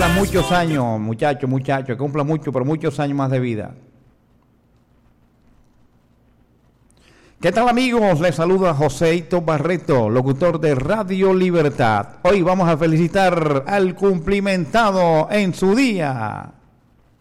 cumpla muchos años, muchachos, que cumpla pero muchos años más de vida. ¿Qué tal, amigos? Les saluda Joséito Barreto, locutor de Radio Libertad. Hoy vamos a felicitar al cumplimentado en su día.